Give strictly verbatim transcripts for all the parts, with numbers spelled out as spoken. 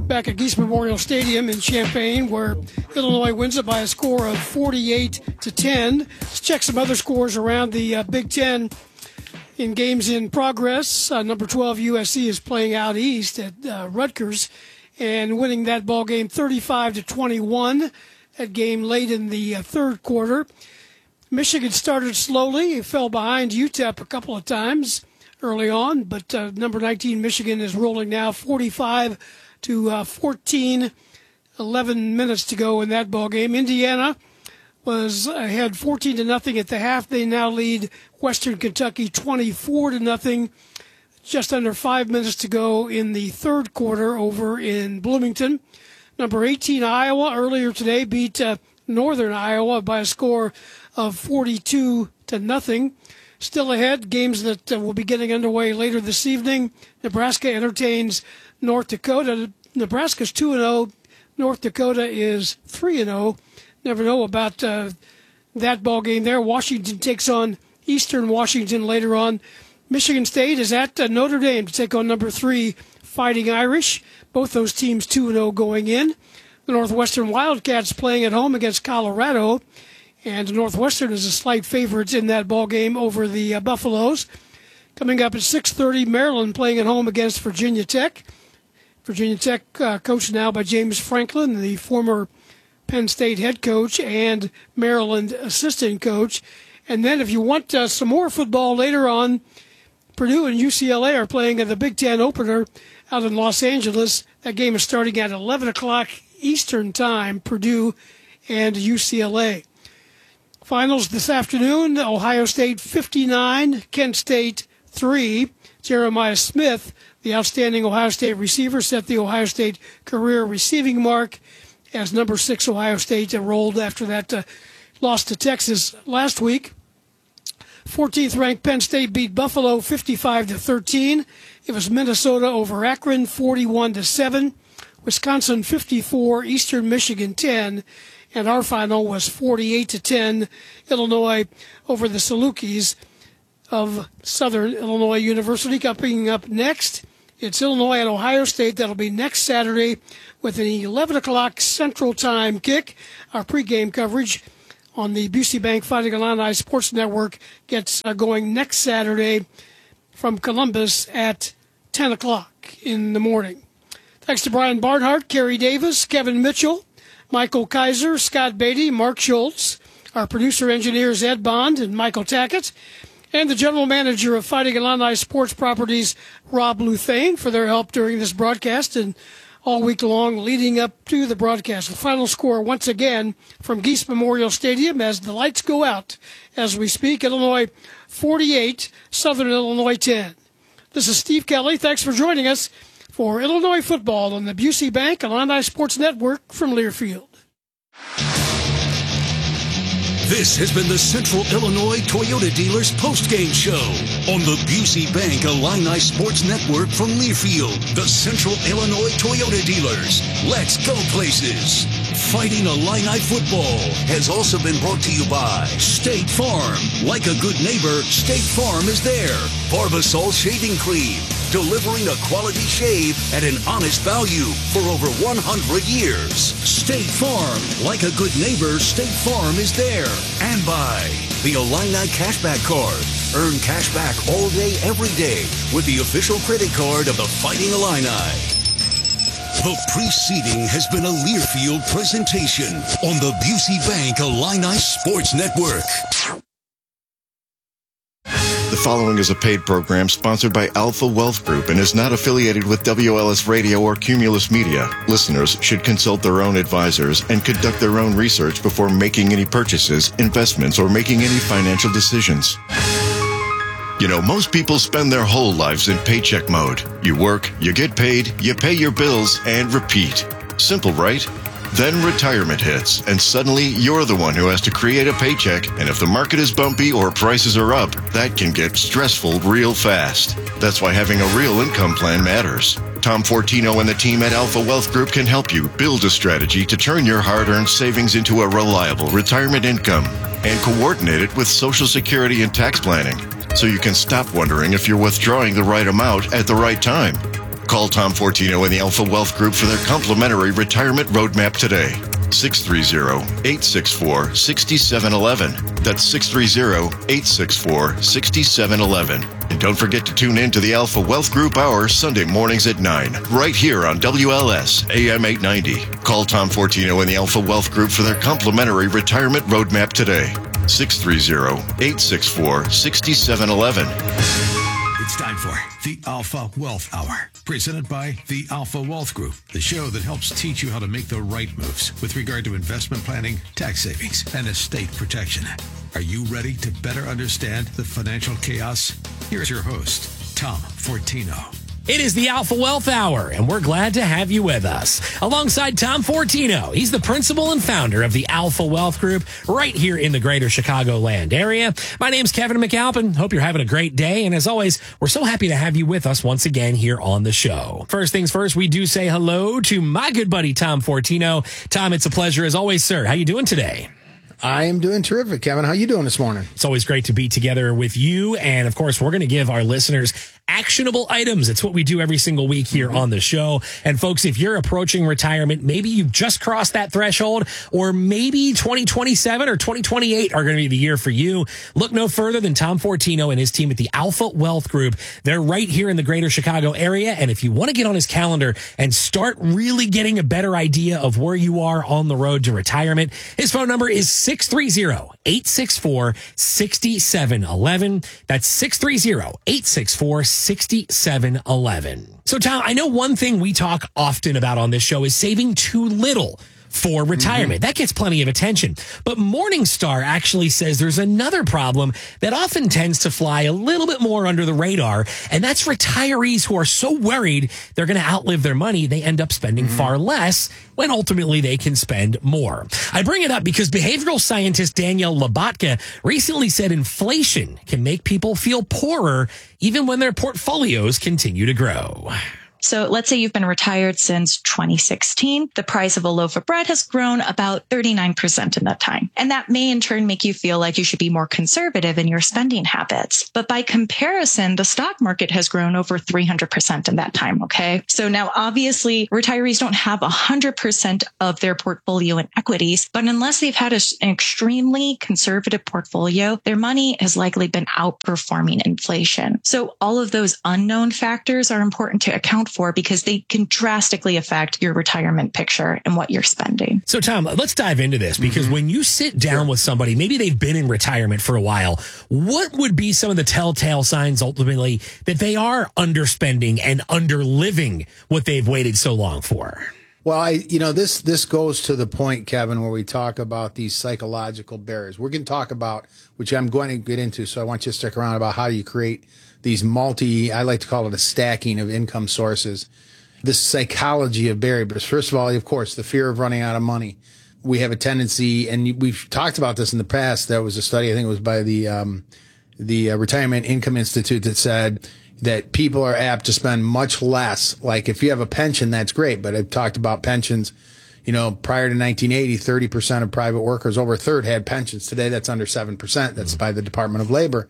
back at Geese Memorial Stadium in Champaign, where Illinois wins it by a score of forty-eight to ten. Let's check some other scores around the uh, Big Ten in games in progress. Uh, number twelve U S C is playing out east at uh, Rutgers and winning that ball game thirty-five to twenty-one. That game late in the uh, third quarter. Michigan started slowly. It fell behind U T E P a couple of times early on, but uh, number nineteen Michigan is rolling now forty-five to fourteen. eleven minutes to go in that ball game. Indiana was ahead fourteen to nothing at the half. They now lead Western Kentucky twenty-four to nothing. Just under five minutes to go in the third quarter over in Bloomington. Number eighteen Iowa earlier today beat uh, Northern Iowa by a score of forty-two to nothing. Still ahead, games that uh, will be getting underway later this evening. Nebraska entertains North Dakota. Nebraska's two and oh. North Dakota is three and oh. Never know about uh, that ball game there. Washington takes on Eastern Washington later on. Michigan State is at uh, Notre Dame to take on number three Fighting Irish. Both those teams two and oh going in. The Northwestern Wildcats playing at home against Colorado. And Northwestern is a slight favorite in that ball game over the uh, Buffaloes. Coming up at six thirty, Maryland playing at home against Virginia Tech. Virginia Tech uh, coached now by James Franklin, the former Penn State head coach and Maryland assistant coach. And then if you want uh, some more football later on, Purdue and U C L A are playing at the Big Ten opener out in Los Angeles. That game is starting at eleven o'clock Eastern time, Purdue and U C L A. Finals this afternoon, Ohio State fifty-nine, Kent State three. Jeremiah Smith, the outstanding Ohio State receiver, set the Ohio State career receiving mark as number six Ohio State rolled after that uh, loss to Texas last week. fourteenth ranked Penn State beat Buffalo fifty-five to thirteen. It was Minnesota over Akron forty-one to seven. Wisconsin fifty-four, Eastern Michigan ten. And our final was forty-eight to ten. Illinois over the Salukis of Southern Illinois University. Coming up next, it's Illinois and Ohio State. That'll be next Saturday with an eleven o'clock Central Time kick. Our pregame coverage on the Busey Bank Fighting Illini Sports Network gets uh, going next Saturday from Columbus at ten o'clock in the morning. Thanks to Brian Barnhart, Kerry Davis, Kevin Mitchell, Michael Kaiser, Scott Beatty, Mark Schultz, our producer-engineers Ed Bond and Michael Tackett, and the general manager of Fighting Illini Sports Properties, Rob Luthane, for their help during this broadcast and all week long leading up to the broadcast. The final score once again from Geese Memorial Stadium as the lights go out as we speak. Illinois forty-eight, Southern Illinois ten. This is Steve Kelly. Thanks for joining us for Illinois football on the Busey Bank Illini Sports Network from Learfield. This has been the Central Illinois Toyota Dealers postgame show on the Busey Bank Illini Sports Network from Learfield. The Central Illinois Toyota Dealers. Let's go places. Fighting Illini football has also been brought to you by State Farm. Like a good neighbor, State Farm is there. Barbasol Shaving Cream, delivering a quality shave at an honest value for over one hundred years. State Farm. Like a good neighbor, State Farm is there. And by the Illini Cashback Card. Earn cash back all day, every day with the official credit card of the Fighting Illini. The preceding has been a Learfield presentation on the Busey Bank Illini Sports Network. The following is a paid program sponsored by Alpha Wealth Group and is not affiliated with W L S Radio or Cumulus Media. Listeners should consult their own advisors and conduct their own research before making any purchases, investments, or making any financial decisions. You know, most people spend their whole lives in paycheck mode. You work, you get paid, you pay your bills, and repeat. Simple, right? Then retirement hits, and suddenly you're the one who has to create a paycheck, and if the market is bumpy or prices are up, that can get stressful real fast. That's why having a real income plan matters. Tom Fortino and the team at Alpha Wealth Group can help you build a strategy to turn your hard-earned savings into a reliable retirement income and coordinate it with Social Security and tax planning, so you can stop wondering if you're withdrawing the right amount at the right time. Call Tom Fortino and the Alpha Wealth Group for their complimentary retirement roadmap today. six three zero, eight six four, six seven one one. That's six three zero, eight six four, six seven one one. And don't forget to tune in to the Alpha Wealth Group Hour Sunday mornings at nine, right here on W L S A M eight ninety. Call Tom Fortino and the Alpha Wealth Group for their complimentary retirement roadmap today. six three zero, eight six four, six seven one one. It's time for the Alpha Wealth Hour, presented by the Alpha Wealth Group, the show that helps teach you how to make the right moves with regard to investment planning, tax savings, and estate protection. Are you ready to better understand the financial chaos? Here's your host, Tom Fortino. It is the Alpha Wealth Hour, and we're glad to have you with us. Alongside Tom Fortino, he's the principal and founder of the Alpha Wealth Group right here in the greater Chicagoland area. My name's Kevin McAlpin. Hope you're having a great day. And as always, we're so happy to have you with us once again here on the show. First things first, we do say hello to my good buddy, Tom Fortino. Tom, it's a pleasure as always, sir. How you doing today? I am doing terrific, Kevin. How you doing this morning? It's always great to be together with you. And of course, we're going to give our listeners actionable items. It's what we do every single week here on the show. And folks, if you're approaching retirement, maybe you've just crossed that threshold, or maybe twenty twenty-seven or twenty twenty-eight are going to be the year for you. Look no further than Tom Fortino and his team at the Alpha Wealth Group. They're right here in the greater Chicago area. And if you want to get on his calendar and start really getting a better idea of where you are on the road to retirement, his phone number is six three zero, eight six four, six seven one one. That's six three zero, eight six four, six seven one one. So, Tom, I know one thing we talk often about on this show is saving too little for retirement. Mm-hmm. That gets plenty of attention. But Morningstar actually says there's another problem that often tends to fly a little bit more under the radar, and that's retirees who are so worried they're going to outlive their money, they end up spending mm-hmm. far less when ultimately they can spend more. I bring it up because behavioral scientist Danielle Labatka recently said inflation can make people feel poorer even when their portfolios continue to grow. So let's say you've been retired since twenty sixteen. The price of a loaf of bread has grown about thirty-nine percent in that time. And that may in turn make you feel like you should be more conservative in your spending habits. But by comparison, the stock market has grown over three hundred percent in that time. Okay. So now obviously retirees don't have one hundred percent of their portfolio in equities, but unless they've had a, an extremely conservative portfolio, their money has likely been outperforming inflation. So all of those unknown factors are important to account for because they can drastically affect your retirement picture and what you're spending. So, Tom, let's dive into this because mm-hmm. when you sit down with somebody, maybe they've been in retirement for a while, what would be some of the telltale signs ultimately that they are underspending and underliving what they've waited so long for? Well, I, you know, this this goes to the point, Kevin, where we talk about these psychological barriers. We're going to talk about, which I'm going to get into, so I want you to stick around, about how you create these multi, I like to call it a stacking of income sources, this psychology of barriers. First of all, of course, the fear of running out of money. We have a tendency, and we've talked about this in the past. There was a study, I think it was by the um, the uh, Retirement Income Institute, that said that people are apt to spend much less. Like if you have a pension, that's great. But I've talked about pensions. You know, prior to nineteen eighty, thirty percent of private workers, over a third, had pensions. Today, that's under seven percent. That's by the Department of Labor.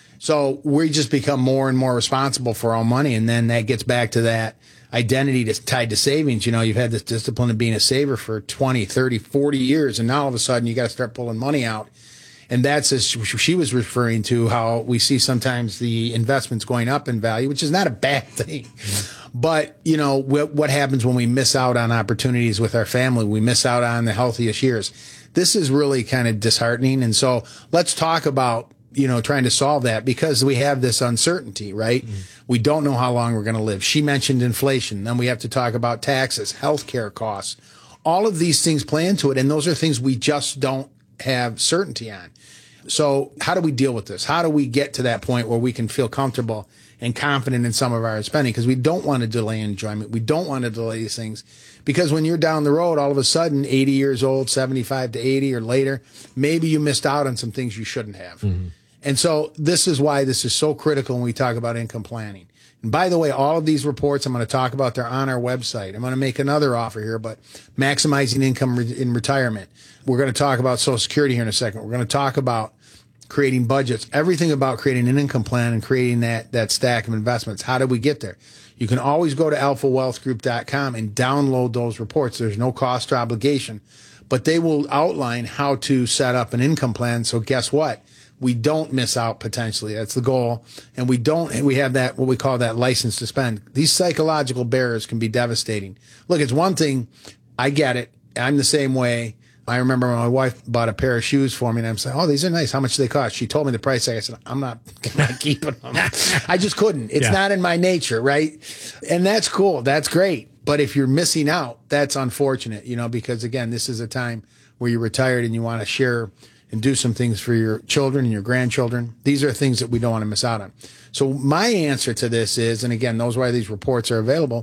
So we just become more and more responsible for our money. And then that gets back to that identity that's tied to savings. You know, you've had this discipline of being a saver for twenty, thirty, forty years. And now all of a sudden you got to start pulling money out. And that's, as she was referring to, how we see sometimes the investments going up in value, which is not a bad thing. But, you know, what happens when we miss out on opportunities with our family? We miss out on the healthiest years. This is really kind of disheartening. And so let's talk about, you know, trying to solve that, because we have this uncertainty, right? Mm. We don't know how long we're going to live. She mentioned inflation. Then we have to talk about taxes, healthcare costs. All of these things play into it. And those are things we just don't have certainty on. So how do we deal with this? How do we get to that point where we can feel comfortable and confident in some of our spending? Because we don't want to delay enjoyment. We don't want to delay these things. Because when you're down the road, all of a sudden, eighty years old, seventy-five to eighty or later, maybe you missed out on some things you shouldn't have. Mm-hmm. And so this is why this is so critical when we talk about income planning. And by the way, all of these reports I'm going to talk about, they're on our website. I'm going to make another offer here, but maximizing income re- in retirement. We're going to talk about Social Security here in a second. We're going to talk about creating budgets, everything about creating an income plan and creating that, that stack of investments. How did we get there? You can always go to alpha wealth group dot com and download those reports. There's no cost or obligation, but they will outline how to set up an income plan. So guess what? We don't miss out potentially. That's the goal. And we don't, we have that, what we call that license to spend. These psychological barriers can be devastating. Look, it's one thing. I get it. I'm the same way. I remember my wife bought a pair of shoes for me and I'm saying, oh, these are nice. How much do they cost? She told me the price tag. I said, I'm not, I'm not keeping them. I just couldn't. It's yeah. not in my nature, right? And that's cool. That's great. But if you're missing out, that's unfortunate, you know, because again, this is a time where you're retired and you want to share and do some things for your children and your grandchildren. These are things that we don't want to miss out on. So my answer to this is, and again, those are why these reports are available.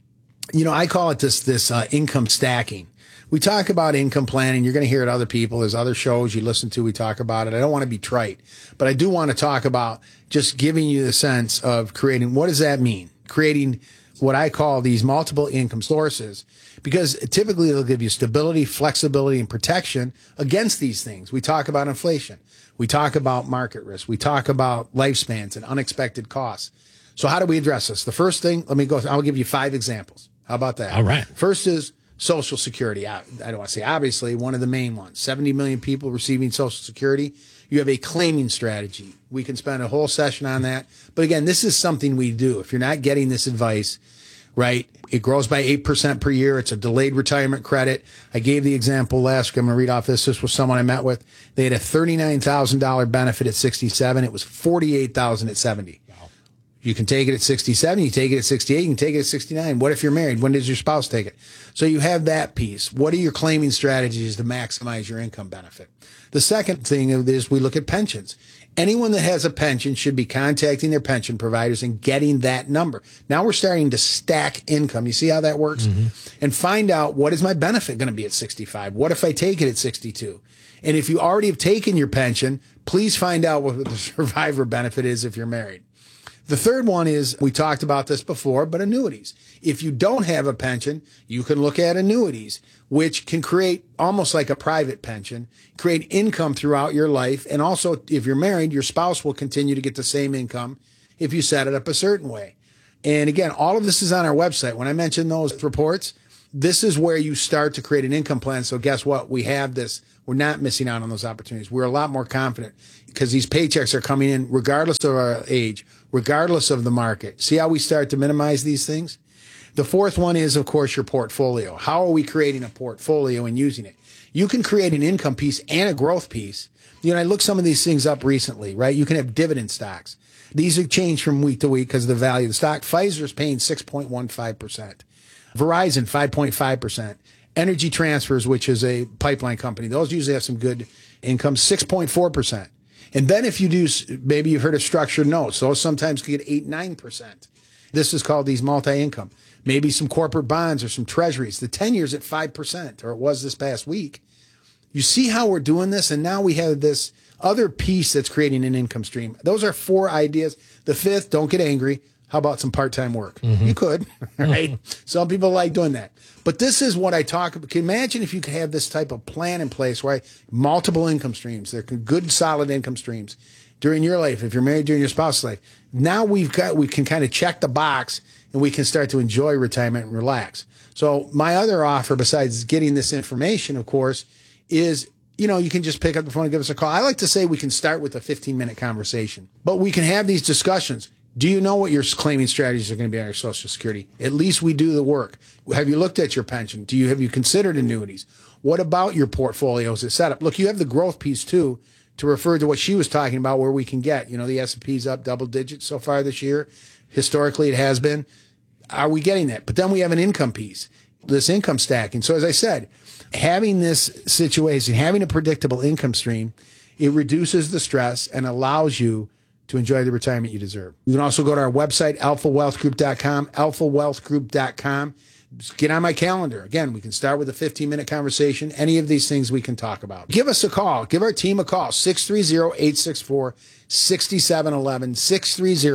You know, I call it this, this uh, income stacking. We talk about income planning. You're going to hear it other people. There's other shows you listen to. We talk about it. I don't want to be trite, but I do want to talk about just giving you the sense of creating. What does that mean? Creating what I call these multiple income sources, because typically they'll give you stability, flexibility, and protection against these things. We talk about inflation. We talk about market risk. We talk about lifespans and unexpected costs. So how do we address this? The first thing, let me go, I'll give you five examples. How about that? All right. First is Social Security. I, I don't want to say obviously, one of the main ones. seventy million people receiving Social Security. You have a claiming strategy. We can spend a whole session on that. But again, this is something we do. If you're not getting this advice, right, it grows by eight percent per year. It's a delayed retirement credit. I gave the example last week. I'm going to read off this. This was someone I met with. They had a thirty-nine thousand dollars benefit at sixty-seven. It was forty-eight thousand dollars at seventy. You can take it at sixty-seven, you take it at sixty-eight, you can take it at sixty-nine. What if you're married? When does your spouse take it? So you have that piece. What are your claiming strategies to maximize your income benefit? The second thing is we look at pensions. Anyone that has a pension should be contacting their pension providers and getting that number. Now we're starting to stack income. You see how that works? Mm-hmm. And find out, what is my benefit going to be at sixty-five? What if I take it at sixty-two? And if you already have taken your pension, please find out what the survivor benefit is if you're married. The third one is, we talked about this before, but annuities. If you don't have a pension, you can look at annuities, which can create almost like a private pension, create income throughout your life. And also, if you're married, your spouse will continue to get the same income if you set it up a certain way. And again, all of this is on our website. When I mentioned those reports, this is where you start to create an income plan. So guess what? We have this. We're not missing out on those opportunities. We're a lot more confident because these paychecks are coming in regardless of our age, regardless of the market. See how we start to minimize these things? The fourth one is, of course, your portfolio. How are we creating a portfolio and using it? You can create an income piece and a growth piece. You know, I looked some of these things up recently, right? You can have dividend stocks. These have changed from week to week because of the value of the stock. Pfizer's paying six point one five percent. Verizon, five point five percent. Energy Transfers, which is a pipeline company, those usually have some good income, six point four percent. And then if you do, maybe you've heard of structured notes, those sometimes can get eight, nine percent. This is called these multi-income. Maybe some corporate bonds or some treasuries. The ten years at five percent, or it was this past week. You see how we're doing this? And now we have this other piece that's creating an income stream. Those are four ideas. The fifth, don't get angry. How about some part-time work? Mm-hmm. You could, right? Mm-hmm. Some people like doing that. But this is what I talk about. Can you imagine if you could have this type of plan in place, right? Multiple income streams. They're good, solid income streams during your life. If you're married, during your spouse's life. Now we've got, we can kind of check the box and we can start to enjoy retirement and relax. So my other offer, besides getting this information, of course, is, you know, you can just pick up the phone and give us a call. I like to say we can start with a fifteen minute conversation, but we can have these discussions. Do you know what your claiming strategies are going to be on your Social Security? At least we do the work. Have you looked at your pension? Do you have you considered annuities? What about your portfolios et cetera? Look, you have the growth piece too, to refer to what she was talking about, where we can get, you know, the S and P's up double digits so far this year. Historically, it has been. Are we getting that? But then we have an income piece, this income stacking. So as I said, having this situation, having a predictable income stream, it reduces the stress and allows you to enjoy the retirement you deserve. You can also go to our website, alpha wealth group dot com, alpha wealth group dot com. Just get on my calendar. Again, we can start with a fifteen minute conversation. Any of these things we can talk about. Give us a call. Give our team a call, six three zero, eight six four, six seven one one, six three zero,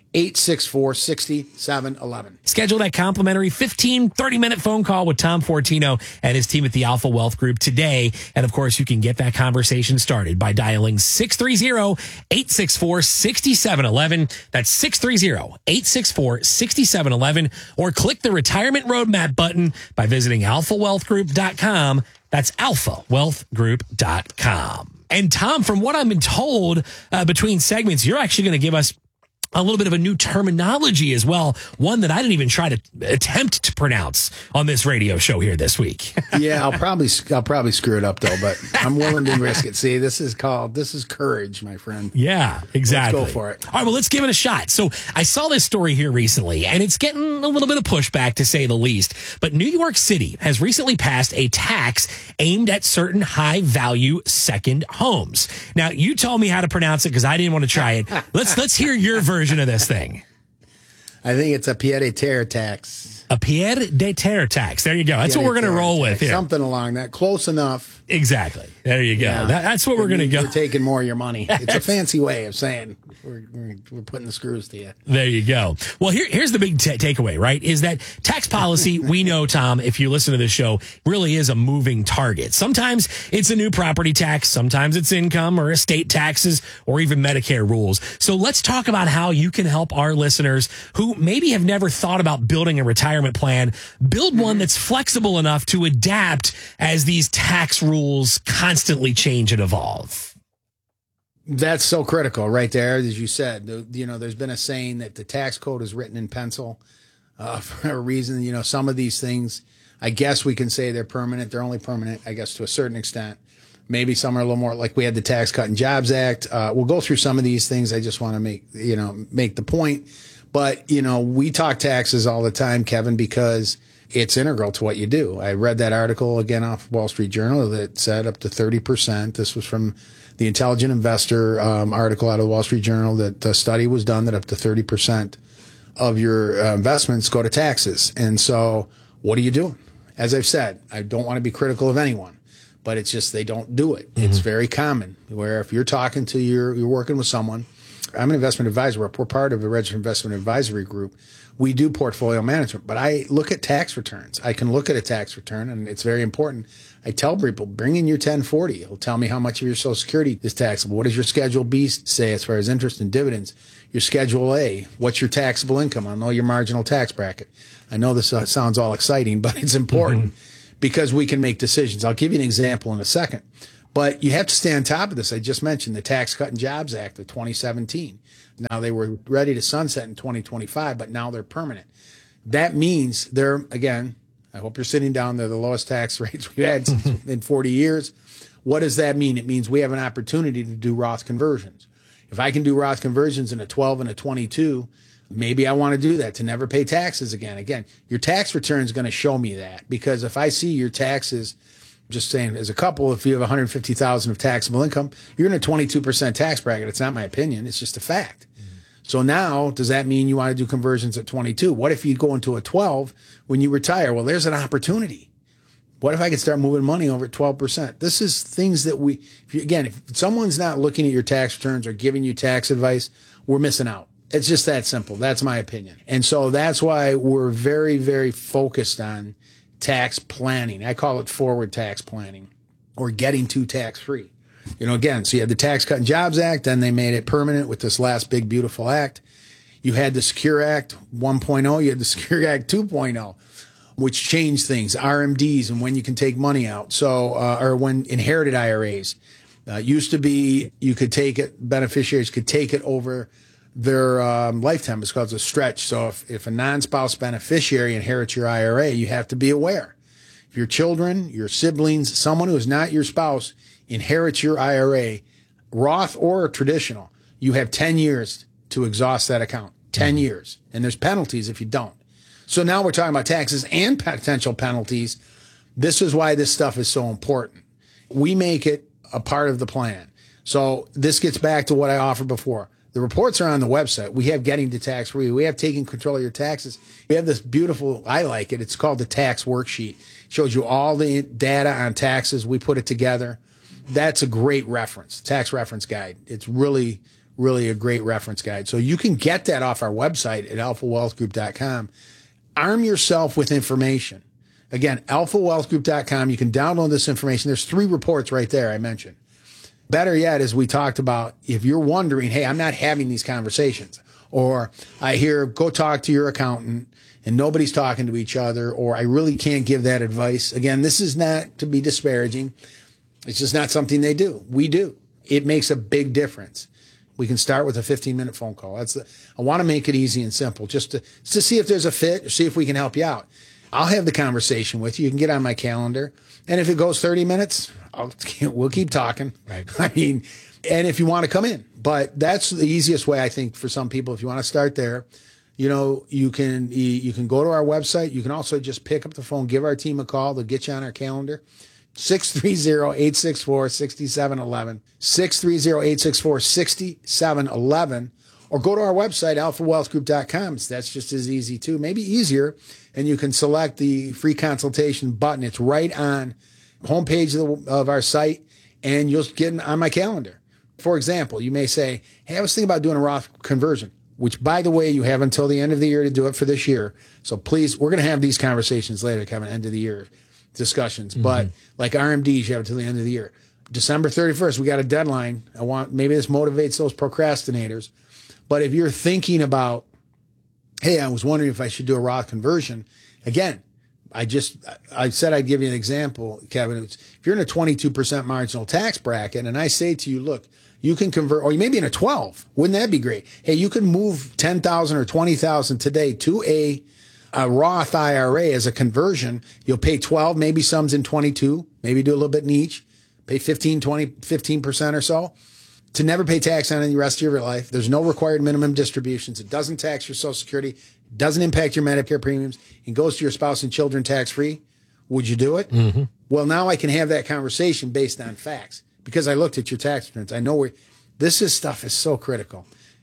eight six four, six seven one one. Schedule that complimentary fifteen, thirty minute phone call with Tom Fortino and his team at the Alpha Wealth Group today. And of course, you can get that conversation started by dialing six three zero, eight six four, six seven one one. That's six three zero, eight six four, six seven one one. Or click the retirement roadmap button by visiting alpha wealth group dot com. That's alpha wealth group dot com. And Tom, from what I've been told uh, between segments, you're actually going to give us a little bit of a new terminology as well, one that I didn't even try to attempt to pronounce on this radio show here this week. Yeah, I'll probably I'll probably screw it up though, but I'm willing to risk it. See, this is called this is courage, my friend. Yeah, exactly. Let's go for it. All right, well, let's give it a shot. So I saw this story here recently, and it's getting a little bit of pushback to say the least. But New York City has recently passed a tax aimed at certain high-value second homes. Now, you told me how to pronounce it because I didn't want to try it. Let's let's hear your version of this thing. I think it's a pied-à-terre tax. A pied-à-terre tax. There you go. That's what we're going to roll with here. Something along that. Close enough. Exactly. There you go. Yeah. That, that's what we're going to go. We're taking more of your money. It's a fancy way of saying we're, we're, we're putting the screws to you. There you go. Well, here, here's the big t- takeaway, right? Is that tax policy, we know, Tom, if you listen to the show, really is a moving target. Sometimes it's a new property tax. Sometimes it's income or estate taxes or even Medicare rules. So let's talk about how you can help our listeners who maybe have never thought about building a retirement plan, build one that's flexible enough to adapt as these tax rules constantly change and evolve. That's so critical right there. As you said, the, you know, there's been a saying that the tax code is written in pencil uh, for a reason. You know, some of these things, I guess we can say they're permanent. They're only permanent, I guess, to a certain extent. Maybe some are a little more like we had the Tax Cut and Jobs Act. Uh, we'll go through some of these things. I just want to make, you know, make the point. But, you know, we talk taxes all the time, Kevin, because it's integral to what you do. I read that article again off Wall Street Journal that said up to thirty percent. This was from the Intelligent Investor um, article out of the Wall Street Journal that the study was done that up to thirty percent of your uh, investments go to taxes. And so what are you doing? As I've said, I don't want to be critical of anyone, but it's just they don't do it. Mm-hmm. It's very common where if you're talking to your, you're working with someone. I'm an investment advisor. We're part of the Registered Investment Advisory Group. We do portfolio management, but I look at tax returns. I can look at a tax return, and it's very important. I tell people, bring in your ten forty. It'll tell me how much of your Social Security is taxable. What does your Schedule B say as far as interest and dividends? Your Schedule A, what's your taxable income? I know your marginal tax bracket. I know this uh, sounds all exciting, but it's important mm-hmm. because we can make decisions. I'll give you an example in a second. But you have to stay on top of this. I just mentioned the Tax Cut and Jobs Act of twenty seventeen. Now, they were ready to sunset in twenty twenty-five, but now they're permanent. That means they're, again, I hope you're sitting down, they're the lowest tax rates we've had in forty years. What does that mean? It means we have an opportunity to do Roth conversions. If I can do Roth conversions in a twelve and a twenty-two, maybe I want to do that to never pay taxes again. Again, your tax return is going to show me that, because if I see your taxes, just saying, as a couple, if you have one hundred fifty thousand dollars of taxable income, you're in a twenty-two percent tax bracket. It's not my opinion. It's just a fact. Mm-hmm. So now, does that mean you want to do conversions at twenty-two? What if you go into a twelve when you retire? Well, there's an opportunity. What if I could start moving money over at twelve percent? This is things that we, if you, again, if someone's not looking at your tax returns or giving you tax advice, we're missing out. It's just that simple. That's my opinion. And so that's why we're very, very focused on tax planning. I call it forward tax planning, or getting to tax free. You know, again, so you had the Tax Cut and Jobs Act, then they made it permanent with this last big, beautiful act. You had the Secure Act one point oh, you had the Secure Act two point oh, which changed things, R M Ds and when you can take money out. So, uh, or when inherited I R As. Uh, used to be you could take it, beneficiaries could take it over their um, lifetime. It's called a stretch. So if, if a non-spouse beneficiary inherits your I R A, you have to be aware. If your children, your siblings, someone who is not your spouse inherits your I R A, Roth or traditional, you have ten years to exhaust that account. ten mm-hmm. years. And there's penalties if you don't. So now we're talking about taxes and potential penalties. This is why this stuff is so important. We make it a part of the plan. So this gets back to what I offered before. The reports are on the website. We have Getting to Tax Free. We have Taking Control of Your Taxes. We have this beautiful, I like it, it's called the Tax Worksheet. It shows you all the data on taxes. We put it together. That's a great reference, tax reference guide. It's really, really a great reference guide. So you can get that off our website at alpha wealth group dot com. Arm yourself with information. Again, alpha wealth group dot com. You can download this information. There's three reports right there I mentioned. Better yet, as we talked about, if you're wondering, hey, I'm not having these conversations, or I hear, go talk to your accountant, and nobody's talking to each other, or I really can't give that advice. Again, this is not to be disparaging. It's just not something they do. We do. It makes a big difference. We can start with a fifteen minute phone call. That's the, I want to make it easy and simple, just to, just to see if there's a fit, or see if we can help you out. I'll have the conversation with you. You can get on my calendar. And if it goes thirty minutes, I'll, we'll keep talking. Right. I mean, and if you want to come in, but that's the easiest way, I think, for some people. If you want to start there, you know, you can, you can go to our website. You can also just pick up the phone, give our team a call. They'll get you on our calendar. six three zero, eight six four, six seven one one, six three zero, eight six four, six seven one one, or go to our website, alpha wealth group dot com. That's just as easy too, maybe easier, and you can select the free consultation button. It's right on the homepage of, the, of our site, and you'll get on my calendar. For example, you may say, hey, I was thinking about doing a Roth conversion, which, by the way, you have until the end of the year to do it for this year. So please, we're going to have these conversations later, Kevin, end of the year discussions. Mm-hmm. But like R M Ds, you have until the end of the year. December thirty-first, we got a deadline. I want, maybe this motivates those procrastinators. But if you're thinking about, hey, I was wondering if I should do a Roth conversion, again, I just, I said I'd give you an example, Kevin. It's, if you're in a twenty-two percent marginal tax bracket and I say to you, look, you can convert, or you may be in a twelve. Wouldn't that be great? Hey, you can move ten thousand or twenty thousand today to a A Roth I R A as a conversion. You'll pay twelve, maybe some's in twenty-two, maybe do a little bit in each, pay fifteen, twenty, fifteen percent or so to never pay tax on it the rest of your life. There's no required minimum distributions. It doesn't tax your Social Security, doesn't impact your Medicare premiums, and goes to your spouse and children tax free. Would you do it? Mm-hmm. Well, now I can have that conversation based on facts because I looked at your tax returns. I know where this is stuff is so critical.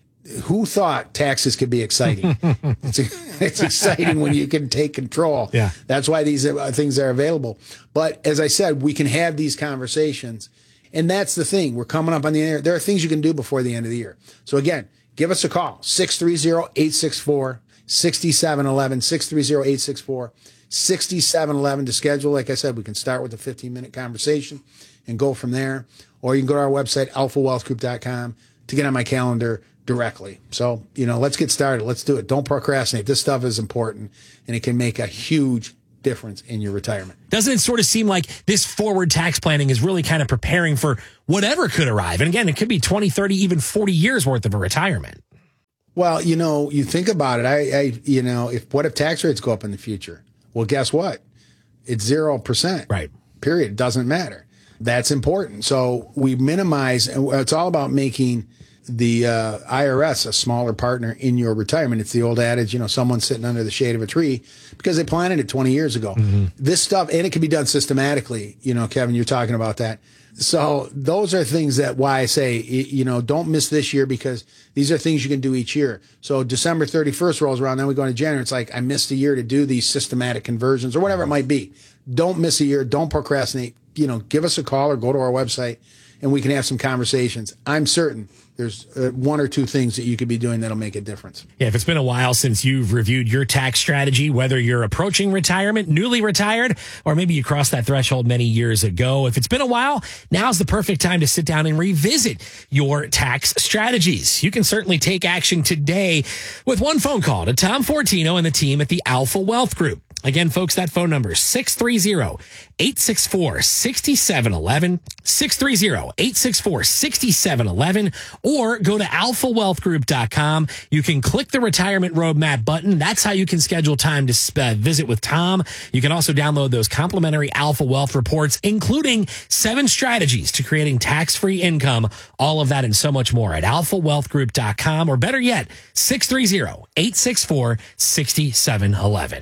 Who thought taxes could be exciting? it's, it's exciting when you can take control. Yeah. That's why these are, things are available. But as I said, we can have these conversations. And that's the thing. We're coming up on the end. There are things you can do before the end of the year. So again, give us a call. six three zero, eight six four, six seven one one, six three zero, eight six four, six seven one one to schedule. Like I said, we can start with a fifteen minute conversation and go from there. Or you can go to our website, alpha wealth group dot com, to get on my calendar directly. So, you know, let's get started. Let's do it. Don't procrastinate. This stuff is important, and it can make a huge difference in your retirement. Doesn't it sort of seem like this forward tax planning is really kind of preparing for whatever could arrive? And again, it could be twenty, thirty, even forty years worth of a retirement. Well, you know, you think about it. I, I you know, if what if tax rates go up in the future? Well, guess what? It's zero percent. Right. Period. It doesn't matter. That's important. So we minimize, and it's all about making the uh, I R S a smaller partner in your retirement. It's the old adage, you know, someone's sitting under the shade of a tree because they planted it twenty years ago. Mm-hmm. This stuff, and it can be done systematically. You know, Kevin, you're talking about that. So those are things that why I say, you know, don't miss this year because these are things you can do each year. So December thirty-first rolls around, then we go into January. It's like, I missed a year to do these systematic conversions or whatever it might be. Don't miss a year. Don't procrastinate. You know, give us a call or go to our website and we can have some conversations. I'm certain there's uh, one or two things that you could be doing that'll make a difference. Yeah, if it's been a while since you've reviewed your tax strategy, whether you're approaching retirement, newly retired, or maybe you crossed that threshold many years ago, if it's been a while, now's the perfect time to sit down and revisit your tax strategies. You can certainly take action today with one phone call to Tom Fortino and the team at the Alpha Wealth Group. Again, folks, that phone number is six three zero, eight six four, six seven one one, six three zero, eight six four, six seven one one, or go to alpha wealth group dot com. You can click the retirement roadmap button. That's how you can schedule time to uh, visit with Tom. You can also download those complimentary Alpha Wealth reports, including seven strategies to creating tax-free income. All of that and so much more at alpha wealth group dot com, or better yet, six three zero, eight six four, six seven one one.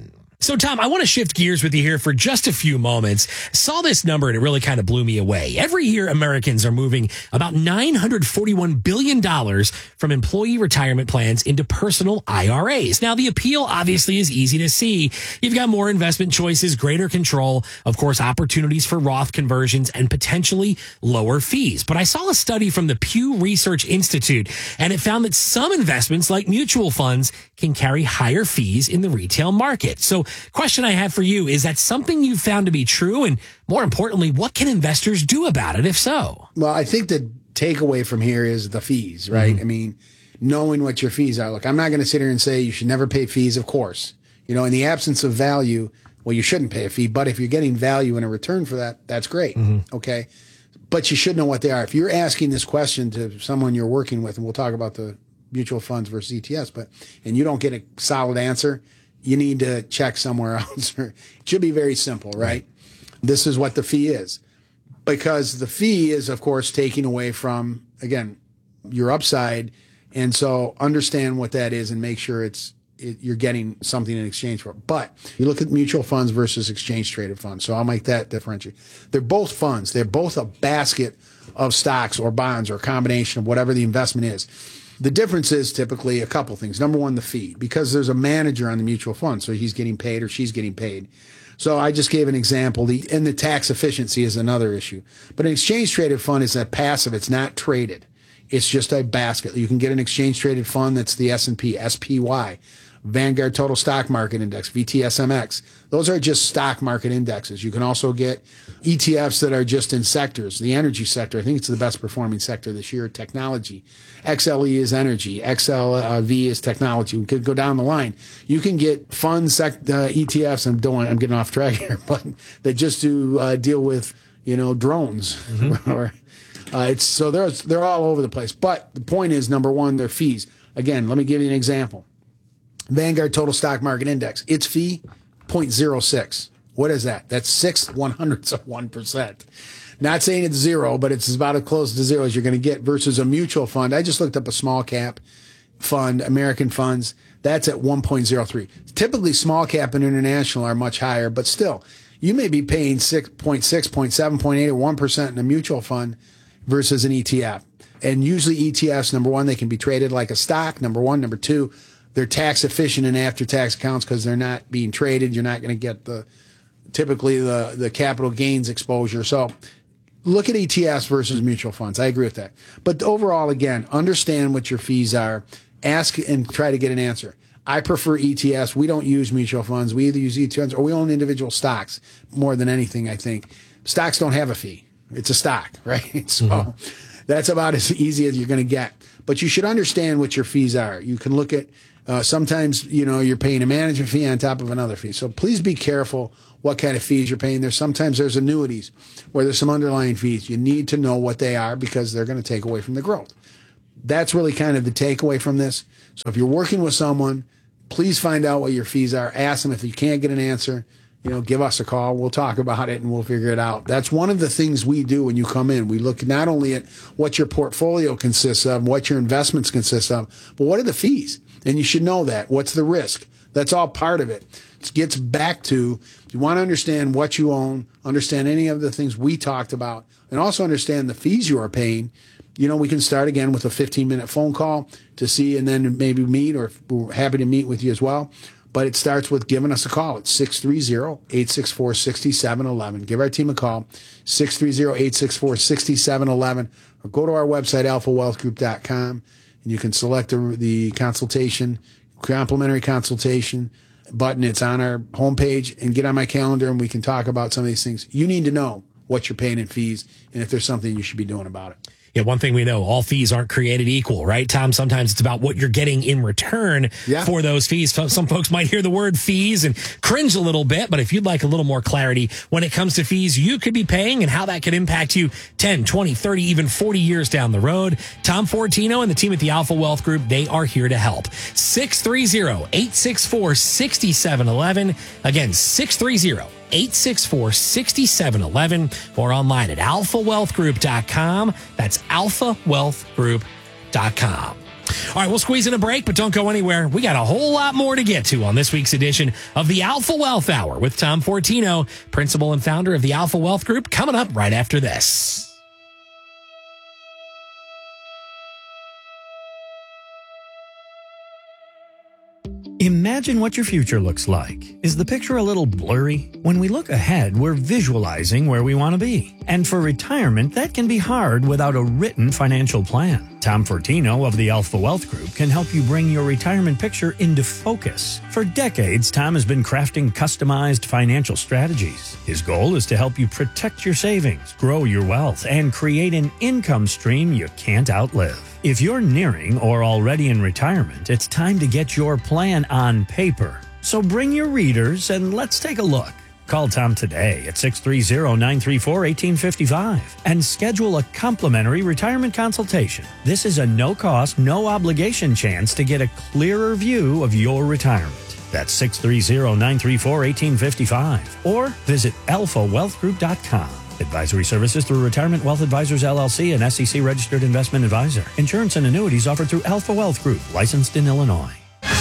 So, Tom, I want to shift gears with you here for just a few moments. I saw this number and it really kind of blew me away. Every year, Americans are moving about nine hundred forty-one billion dollars from employee retirement plans into personal I R As. Now, the appeal obviously is easy to see. You've got more investment choices, greater control, of course, opportunities for Roth conversions, and potentially lower fees. But I saw a study from the Pew Research Institute, and it found that some investments, like mutual funds, can carry higher fees in the retail market. So, question I have for you, is that something you've found to be true? And more importantly, what can investors do about it if so? Well, I think the takeaway from here is the fees, right? Mm-hmm. I mean, knowing what your fees are. Look, I'm not going to sit here and say you should never pay fees, of course. You know, in the absence of value, well, you shouldn't pay a fee. But if you're getting value in a return for that, that's great. Mm-hmm. Okay. But you should know what they are. If you're asking this question to someone you're working with, and we'll talk about the mutual funds versus E T Fs, but and you don't get a solid answer, you need to check somewhere else. It should be very simple, right? right? This is what the fee is. Because the fee is, of course, taking away from, again, your upside. And so understand what that is and make sure it's it, you're getting something in exchange for it. But you look at mutual funds versus exchange-traded funds. So I'll make that differentiate. They're both funds. They're both a basket of stocks or bonds or a combination of whatever the investment is. The difference is typically a couple things. Number one, the fee, because there's a manager on the mutual fund, so he's getting paid or she's getting paid. So I just gave an example, the, and the tax efficiency is another issue. But an exchange-traded fund is a passive. It's not traded. It's just a basket. You can get an exchange-traded fund that's the S and P, S P Y, Vanguard Total Stock Market Index, V T S M X. Those are just stock market indexes. You can also get E T Fs that are just in sectors. The energy sector, I think it's the best performing sector this year, technology. X L E is energy. X L V is technology. We could go down the line. You can get fund sec- uh, E T Fs, I'm, doing, I'm getting off track here, but that just do uh, deal with, you know, drones. Mm-hmm. or uh, it's So they're, they're all over the place. But the point is, number one, their fees. Again, let me give you an example. Vanguard Total Stock Market Index, its fee, zero point zero six. What is that? That's six one hundredths of one percent. Not saying it's zero, but it's about as close to zero as you're going to get versus a mutual fund. I just looked up a small cap fund, American funds. That's at one point zero three. Typically, small cap and international are much higher, but still, you may be paying six point six, zero point seven, zero point eight, or one percent in a mutual fund versus an E T F. And usually E T Fs, number one, they can be traded like a stock, number one. Number two, they're tax efficient in after-tax accounts because they're not being traded. You're not going to get the typically the, the capital gains exposure. So look at E T Fs versus mutual funds. I agree with that. But overall, again, understand what your fees are. Ask and try to get an answer. I prefer E T Fs. We don't use mutual funds. We either use E T Fs or we own individual stocks more than anything, I think. Stocks don't have a fee. It's a stock, right? So mm-hmm. that's about as easy as you're going to get. But you should understand what your fees are. You can look at Uh, sometimes, you know, you're paying a management fee on top of another fee. So please be careful what kind of fees you're paying. There's sometimes there's annuities where there's some underlying fees. You need to know what they are because they're going to take away from the growth. That's really kind of the takeaway from this. So if you're working with someone, please find out what your fees are. Ask them. If you can't get an answer, you know, give us a call. We'll talk about it and we'll figure it out. That's one of the things we do when you come in. We look not only at what your portfolio consists of, what your investments consist of, but what are the fees? And you should know that. What's the risk? That's all part of it. It gets back to, you want to understand what you own, understand any of the things we talked about, and also understand the fees you are paying. You know, we can start again with a fifteen-minute phone call to see and then maybe meet, or we're happy to meet with you as well. But it starts with giving us a call. It's six three zero, eight six four, six seven one one. Give our team a call, six three zero, eight six four, six seven one one, or go to our website, alpha wealth group dot com. And you can select the, the consultation, complimentary consultation button. It's on our homepage, and get on my calendar and we can talk about some of these things. You need to know what you're paying in fees and if there's something you should be doing about it. Yeah, one thing we know, all fees aren't created equal, right, Tom? Sometimes it's about what you're getting in return yeah. for those fees. Some folks might hear the word fees and cringe a little bit, but if you'd like a little more clarity when it comes to fees you could be paying and how that could impact you ten, twenty, thirty, even forty years down the road, Tom Fortino and the team at the Alpha Wealth Group, they are here to help. six three zero, eight six four, six seven one one. Again, six three zero, eight six four, six seven one one, or online at alpha wealth group dot com. That's alpha wealth group dot com. All right, we'll squeeze in a break, but don't go anywhere. We got a whole lot more to get to on this week's edition of the Alpha Wealth Hour with Tom Fortino, principal and founder of the Alpha Wealth Group, coming up right after this. Imagine what your future looks like. Is the picture a little blurry? When we look ahead, we're visualizing where we want to be. And for retirement, that can be hard without a written financial plan. Tom Fortino of the Alpha Wealth Group can help you bring your retirement picture into focus. For decades, Tom has been crafting customized financial strategies. His goal is to help you protect your savings, grow your wealth, and create an income stream you can't outlive. If you're nearing or already in retirement, it's time to get your plan on paper. So bring your readers and let's take a look. Call Tom today at six three zero, nine three four, one eight five five and schedule a complimentary retirement consultation. This is a no-cost, no-obligation chance to get a clearer view of your retirement. That's six three zero, nine three four, one eight five five or visit alpha wealth group dot com. Advisory services through Retirement Wealth Advisors, L L C, an S E C-registered investment advisor. Insurance and annuities offered through Alpha Wealth Group, licensed in Illinois.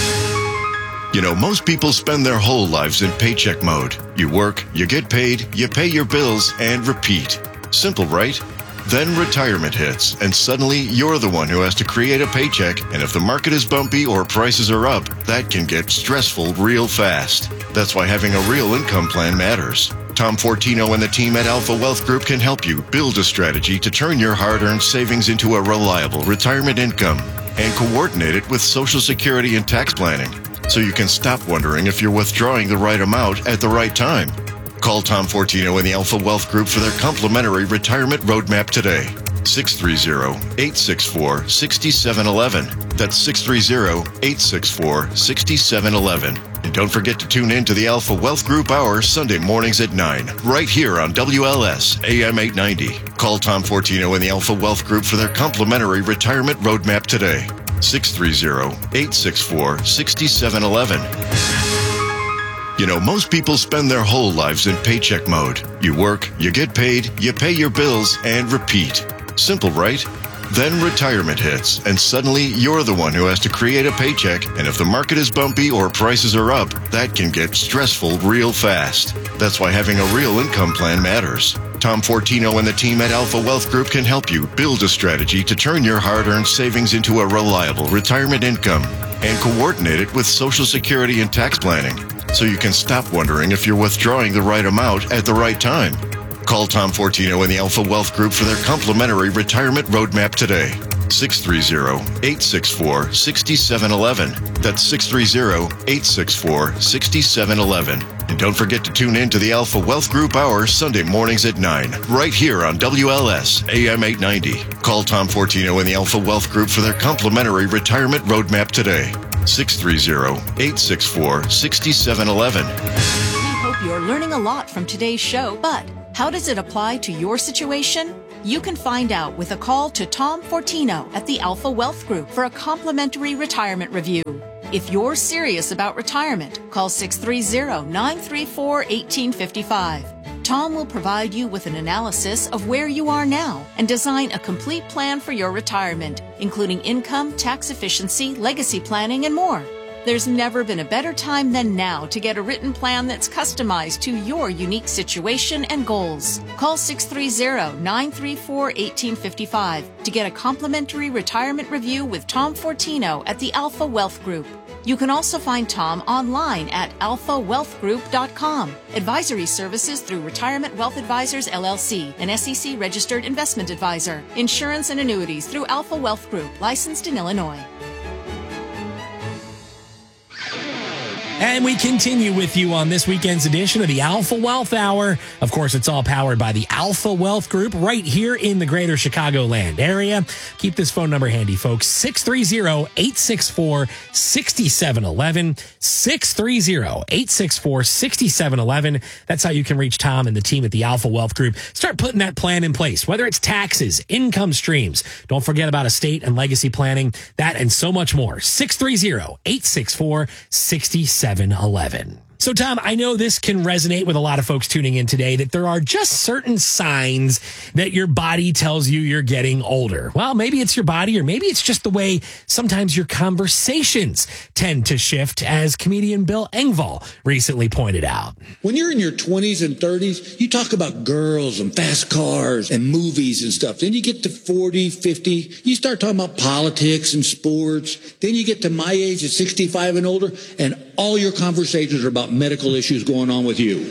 You know, most people spend their whole lives in paycheck mode. You work, you get paid, you pay your bills, and repeat. Simple, right? Then retirement hits, and suddenly you're the one who has to create a paycheck, and if the market is bumpy or prices are up, that can get stressful real fast. That's why having a real income plan matters. Tom Fortino and the team at Alpha Wealth Group can help you build a strategy to turn your hard-earned savings into a reliable retirement income and coordinate it with Social Security and tax planning so you can stop wondering if you're withdrawing the right amount at the right time. Call Tom Fortino and the Alpha Wealth Group for their complimentary retirement roadmap today. six three zero, eight six four, six seven one one. That's six three zero, eight six four, six seven one one. And don't forget to tune in to the Alpha Wealth Group Hour Sunday mornings at nine, right here on W L S A M eight ninety. Call Tom Fortino and the Alpha Wealth Group for their complimentary retirement roadmap today. six three zero, eight six four, six seven one one. You know, most people spend their whole lives in paycheck mode. You work, you get paid, you pay your bills, and repeat. Simple, right? Then retirement hits, and suddenly you're the one who has to create a paycheck, and if the market is bumpy or prices are up, that can get stressful real fast. That's why having a real income plan matters. Tom Fortino and the team at Alpha Wealth Group can help you build a strategy to turn your hard-earned savings into a reliable retirement income and coordinate it with Social Security and tax planning so you can stop wondering if you're withdrawing the right amount at the right time. Call Tom Fortino and the Alpha Wealth Group for their complimentary retirement roadmap today. six three zero, eight six four, six seven one one. That's six three zero, eight six four, six seven one one. And don't forget to tune in to the Alpha Wealth Group Hour Sunday mornings at nine, right here on W L S A M eight ninety. Call Tom Fortino and the Alpha Wealth Group for their complimentary retirement roadmap today. six three zero, eight six four, six seven one one. We hope you're learning a lot from today's show, but how does it apply to your situation? You can find out with a call to Tom Fortino at the Alpha Wealth Group for a complimentary retirement review. If you're serious about retirement, call six three zero, nine three four, one eight five five. Tom will provide you with an analysis of where you are now and design a complete plan for your retirement, including income, tax efficiency, legacy planning, and more. There's never been a better time than now to get a written plan that's customized to your unique situation and goals. Call six three zero, nine three four, one eight five five to get a complimentary retirement review with Tom Fortino at the Alpha Wealth Group. You can also find Tom online at alpha wealth group dot com. Advisory services through Retirement Wealth Advisors, L L C, an S E C-registered investment advisor. Insurance and annuities through Alpha Wealth Group, licensed in Illinois. And we continue with you on this weekend's edition of the Alpha Wealth Hour. Of course, it's all powered by the Alpha Wealth Group right here in the greater Chicagoland area. Keep this phone number handy, folks. six three zero, eight six four, six seven one one. six three zero, eight six four, six seven one one. That's how you can reach Tom and the team at the Alpha Wealth Group. Start putting that plan in place, whether it's taxes, income streams. Don't forget about estate and legacy planning, that and so much more. six three zero, eight six four, six seven one one. So, Tom, I know this can resonate with a lot of folks tuning in today, that there are just certain signs that your body tells you you're getting older. Well, maybe it's your body, or maybe it's just the way sometimes your conversations tend to shift, as comedian Bill Engvall recently pointed out. When you're in your twenties and thirties, you talk about girls and fast cars and movies and stuff. Then you get to forty, fifty, you start talking about politics and sports. Then you get to my age at sixty-five and older, and all your conversations are about medical issues going on with you.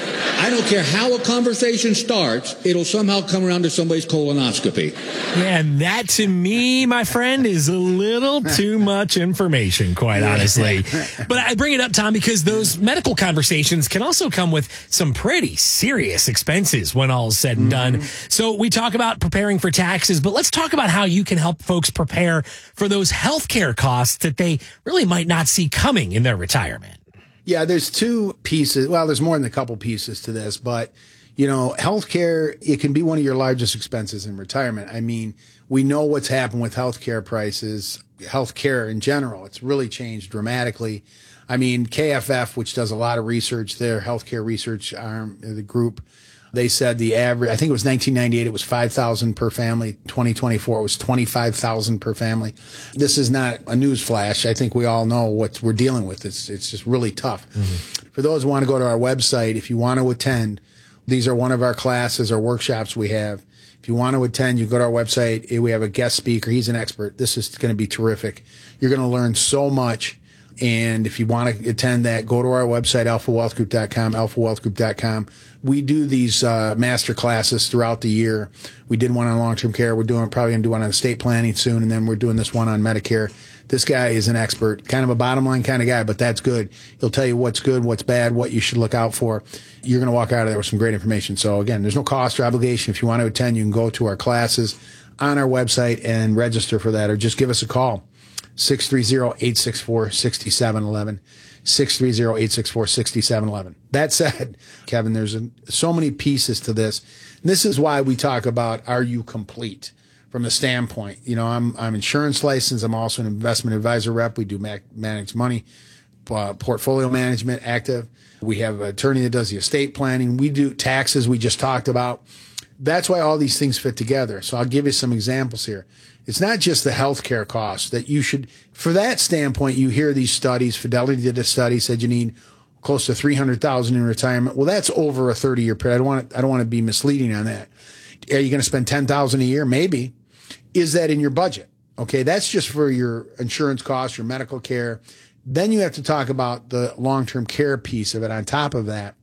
I don't care how a conversation starts, it'll somehow come around to somebody's colonoscopy. Yeah, and that to me, my friend, is a little too much information, quite honestly. But I bring it up, Tom, because those medical conversations can also come with some pretty serious expenses when all's said and done. Mm-hmm. So we talk about preparing for taxes, but let's talk about how you can help folks prepare for those healthcare costs that they really might not see coming in their retirement. Yeah, there's two pieces. Well, there's more than a couple pieces to this, but, you know, healthcare, it can be one of your largest expenses in retirement. I mean, we know what's happened with healthcare prices, healthcare in general. It's really changed dramatically. I mean, K F F, which does a lot of research, their healthcare research arm, the group, they said the average, I think it was nineteen ninety-eight, it was five thousand per family. twenty twenty-four, it was twenty-five thousand per family. This is not a news flash. I think we all know what we're dealing with. It's, it's just really tough. Mm-hmm. For those who want to go to our website, if you want to attend, these are one of our classes or workshops we have. If you want to attend, you go to our website. We have a guest speaker. He's an expert. This is going to be terrific. You're going to learn so much. And if you want to attend that, go to our website, alpha wealth group dot com, alpha wealth group dot com. We do these uh, master classes throughout the year. We did one on long-term care. We're doing probably going to do one on estate planning soon, and then we're doing this one on Medicare. This guy is an expert, kind of a bottom-line kind of guy, but that's good. He'll tell you what's good, what's bad, what you should look out for. You're going to walk out of there with some great information. So, again, there's no cost or obligation. If you want to attend, you can go to our classes on our website and register for that, or just give us a call. six three zero, eight six four, six seven one one. six three zero, eight six four, six seven one one. That said, Kevin, there's a, so many pieces to this. And this is why we talk about, are you complete from the standpoint? You know, I'm I'm insurance licensed. I'm also an investment advisor rep. We do ma- manage money, uh, portfolio management, active. We have an attorney that does the estate planning. We do taxes we just talked about. That's why all these things fit together. So I'll give you some examples here. It's not just the healthcare costs that you should, for that standpoint, you hear these studies. Fidelity did a study, said you need close to three hundred thousand dollars in retirement. Well, that's over a thirty year period. I don't want to, I don't want to be misleading on that. Are you going to spend ten thousand dollars a year? Maybe. Is that in your budget? Okay. That's just for your insurance costs, your medical care. Then you have to talk about the long-term care piece of it on top of that.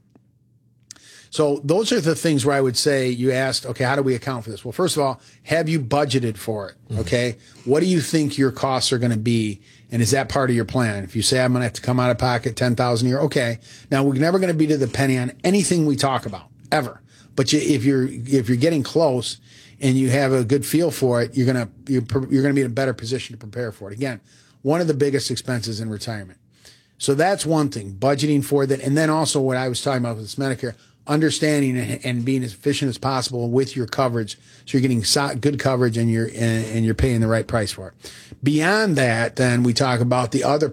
So those are the things where I would say, you asked, okay, how do we account for this? Well, first of all, have you budgeted for it? Okay. Mm-hmm. What do you think your costs are going to be? And is that part of your plan? If you say, I'm going to have to come out of pocket ten thousand dollars a year. Okay. Now we're never going to be to the penny on anything we talk about ever. But you, if you're, if you're getting close and you have a good feel for it, you're going to, you're, you're going to be in a better position to prepare for it. Again, one of the biggest expenses in retirement. So that's one thing, budgeting for that. And then also what I was talking about with this Medicare, understanding and being as efficient as possible with your coverage, so you're getting good coverage and you're and you're paying the right price for it. Beyond that, then we talk about the other